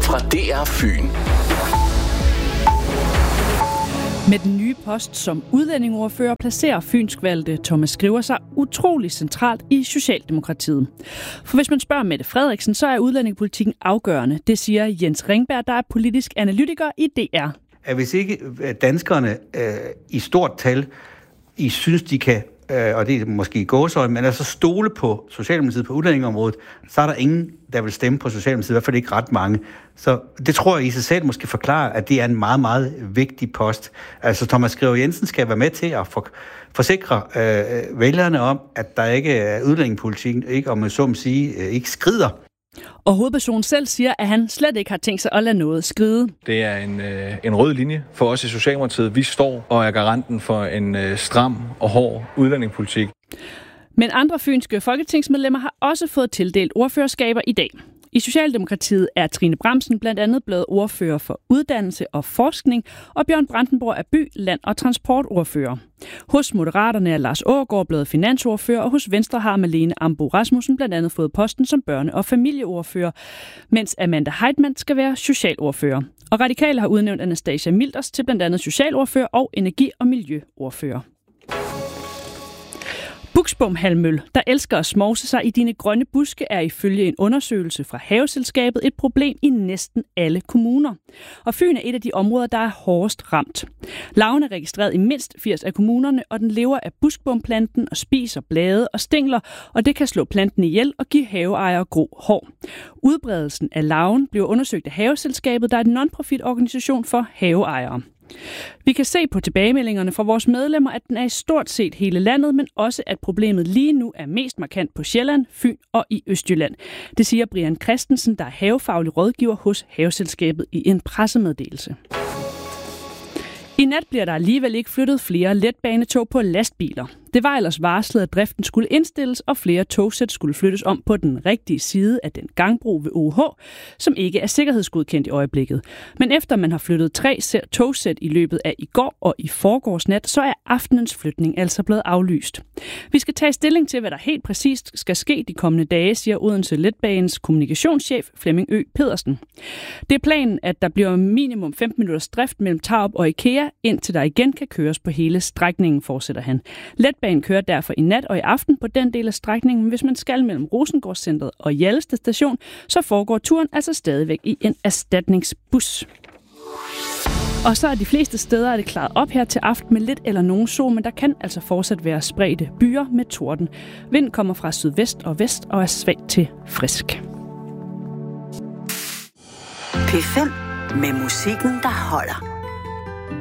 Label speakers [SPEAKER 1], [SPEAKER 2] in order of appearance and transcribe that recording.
[SPEAKER 1] fra DR Fyn.
[SPEAKER 2] Med den nye post som udlændingeordfører placerer fynskvalgte Thomas Skriver sig utrolig centralt i Socialdemokratiet. For hvis man spørger Mette Frederiksen, så er udlændingepolitikken afgørende. Det siger Jens Ringberg, der er politisk analytiker i DR.
[SPEAKER 3] At hvis ikke danskerne i stort tal synes, de kan, og det er måske gåsøjne, men altså stole på Socialdemokratiet på udlændingeområdet, så er der ingen, der vil stemme på Socialdemokratiet, i hvert fald ikke ret mange. Så det tror jeg i sig selv måske forklarer, at det er en meget, meget vigtig post. Altså Thomas Skriver Jensen skal være med til at forsikre vælgerne om, at der ikke er udlændingepolitikken, ikke om man så må sige, ikke skrider.
[SPEAKER 2] Og hovedpersonen selv siger, at han slet ikke har tænkt sig at lade noget skride.
[SPEAKER 4] Det er en rød linje for os i Socialdemokratiet. Vi står og er garanten for en stram og hård udlændingepolitik.
[SPEAKER 2] Men andre fynske folketingsmedlemmer har også fået tildelt ordførerskaber i dag. I Socialdemokratiet er Trine Bramsen blandt andet blevet ordfører for uddannelse og forskning, og Bjørn Brandenborg er by-, land- og transportordfører. Hos Moderaterne er Lars Aagaard blevet finansordfører, og hos Venstre har Malene Ambo-Rasmussen blandt andet fået posten som børne- og familieordfører, mens Amanda Heitmann skal være socialordfører. Og Radikale har udnævnt Anastasia Milders til blandt andet socialordfører og energi- og miljøordfører. Buksbomhalmøl, der elsker at smovse sig i dine grønne buske, er ifølge en undersøgelse fra Haveselskabet et problem i næsten alle kommuner. Og Fyn er et af de områder, der er hårdest ramt. Larven er registreret i mindst 80 af kommunerne, og den lever af buskbomplanten og spiser blade og stængler, og det kan slå planten ihjel og give haveejere grå hår. Udbredelsen af larven bliver undersøgt af Haveselskabet, der er en non-profit organisation for haveejere. Vi kan se på tilbagemeldingerne fra vores medlemmer, at den er i stort set hele landet, men også at problemet lige nu er mest markant på Sjælland, Fyn og i Østjylland. Det siger Brian Christensen, der er havefaglig rådgiver hos Haveselskabet i en pressemeddelelse. I nat bliver der alligevel ikke flyttet flere letbanetog på lastbiler. Det var ellers varslet, at driften skulle indstilles, og flere togsæt skulle flyttes om på den rigtige side af den gangbro ved OH, som ikke er sikkerhedsgodkendt i øjeblikket. Men efter man har flyttet 3 togsæt i løbet af i går og i forgårs nat, så er aftenens flytning altså blevet aflyst. Vi skal tage stilling til, hvad der helt præcist skal ske de kommende dage, siger Odense Letbanens kommunikationschef Flemming Ø. Pedersen. Det er planen, at der bliver minimum 15 minutters drift mellem Tarup og IKEA, indtil der igen kan køres på hele strækningen, fortsætter han. Letbanen kører derfor i nat og i aften på den del af strækningen, men hvis man skal mellem Rosengårdscentret og Hjalleste station, så foregår turen altså stadigvæk i en erstatningsbus. Og så er de fleste steder det klaret op her til aften med lidt eller nogen sol, men der kan altså fortsat være spredte byer med torden. Vind kommer fra sydvest og vest og er svag til frisk.
[SPEAKER 5] P5 med musikken, der holder.